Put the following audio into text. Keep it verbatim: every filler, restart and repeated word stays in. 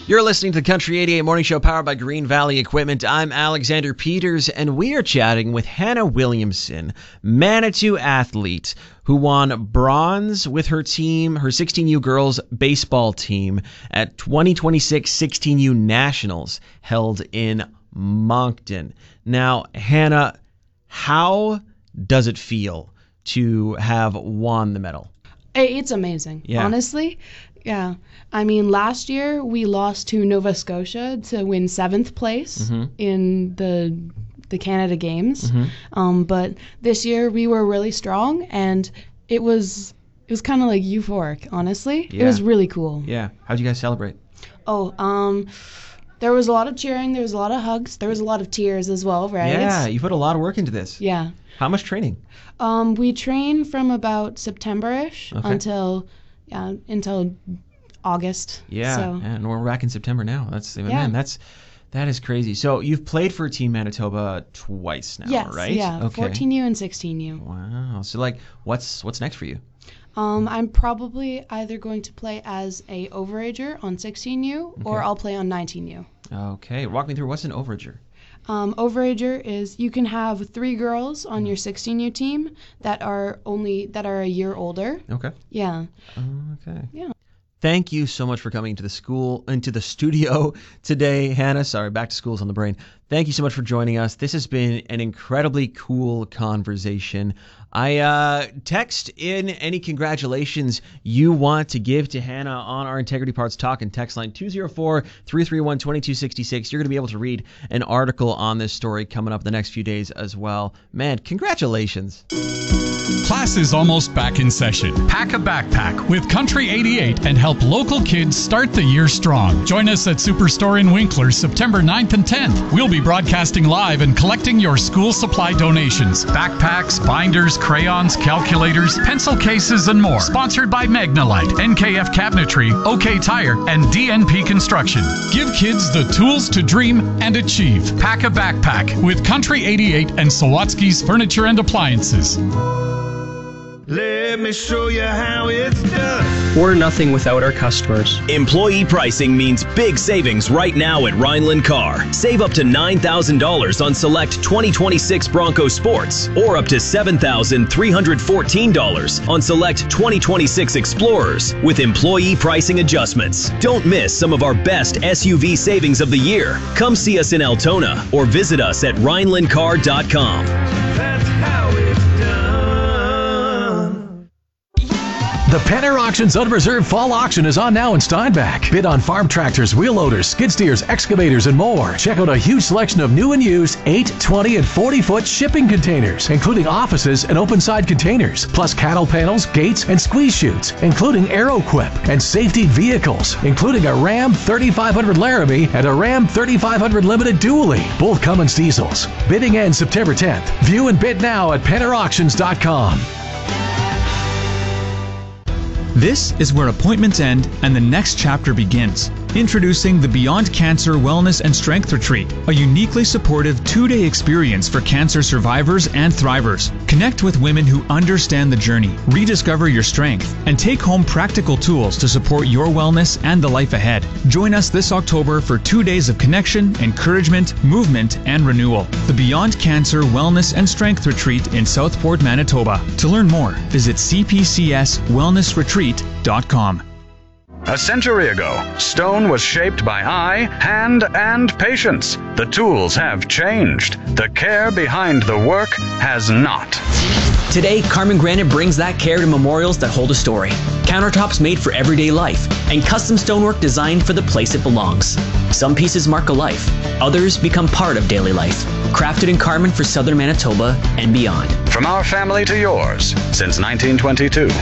You're listening to the Country eighty-eight Morning Show powered by Green Valley Equipment. I'm Alexander Peters, and we are chatting with Hannah Williamson, Manitou athlete who won bronze with her team, her sixteen U girls baseball team, at twenty twenty-six sixteen U Nationals held in Moncton. Now, Hannah, how does it feel to have won the medal? It's amazing, yeah. Honestly. Yeah. I mean, last year we lost to Nova Scotia to win seventh place mm-hmm. in the the Canada Games. Mm-hmm. Um, but this year we were really strong, and it was it was kind of like euphoric, honestly. Yeah. It was really cool. Yeah. How'd you guys celebrate? Oh, um, there was a lot of cheering. There was a lot of hugs. There was a lot of tears as well, right? Yeah, you put a lot of work into this. Yeah. How much training? Um, we train from about September-ish okay. until... Yeah, until August. Yeah, so. And we're back in September now. That's yeah. man, that's that is crazy. So you've played for Team Manitoba twice now, yes, right? Yeah, okay. fourteen U and sixteen U. Wow. So like, what's what's next for you? Um, I'm probably either going to play as a overager on sixteen U okay. or I'll play on nineteen U. Okay, walk me through what's an overager. Um, overager is you can have three girls on your sixteen U team that are only that are a year older. Okay. Yeah. Okay. Yeah. Thank you so much for coming to the school into the studio today, Hannah. Sorry, back to school's on the brain. Thank you so much for joining us. This has been an incredibly cool conversation. I uh, text in any congratulations you want to give to Hannah on our Integrity Parts Talk and text line two oh four, three three one, two two six six. You're going to be able to read an article on this story coming up the next few days as well. Man, congratulations. Class is almost back in session. Pack a backpack with Country eighty-eight and help local kids start the year strong. Join us at Superstore in Winkler September ninth and tenth. We'll be broadcasting live and collecting your school supply donations. Backpacks, binders, crayons, calculators, pencil cases, and more. Sponsored by Magnalite, N K F Cabinetry, OK Tire, and D N P Construction. Give kids the tools to dream and achieve. Pack a backpack with Country eighty-eight and Sawatsky's Furniture and Appliances. Let me show you how it's done. We're nothing without our customers. Employee pricing means big savings right now at Rhineland Car. Save up to nine thousand dollars on select twenty twenty-six Bronco Sports or up to seven thousand three hundred fourteen dollars on select twenty twenty-six Explorers with employee pricing adjustments. Don't miss some of our best S U V savings of the year. Come see us in Altona or visit us at Rhineland Car dot com. That's how it's done. The Penner Auctions Unreserved Fall Auction is on now in Steinbach. Bid on farm tractors, wheel loaders, skid steers, excavators, and more. Check out a huge selection of new and used eight, twenty, and forty foot shipping containers, including offices and open-side containers, plus cattle panels, gates, and squeeze chutes, including AeroQuip, and safety vehicles, including a Ram thirty-five hundred Laramie and a Ram thirty-five hundred Limited Dually, both Cummins diesels. Bidding ends September tenth. View and bid now at Penner Auctions dot com. This is where appointments end and the next chapter begins. Introducing the Beyond Cancer Wellness and Strength Retreat, a uniquely supportive two-day experience for cancer survivors and thrivers. Connect with women who understand the journey, rediscover your strength, and take home practical tools to support your wellness and the life ahead. Join us this October for two days of connection, encouragement, movement, and renewal. The Beyond Cancer Wellness and Strength Retreat in Southport, Manitoba. To learn more, visit c p c s wellness retreat dot com. A century ago, stone was shaped by eye, hand, and patience. The tools have changed. The care behind the work has not. Today, Carmen Granite brings that care to memorials that hold a story. Countertops made for everyday life, and custom stonework designed for the place it belongs. Some pieces mark a life, others become part of daily life. Crafted in Carmen for Southern Manitoba and beyond. From our family to yours, since nineteen twenty-two.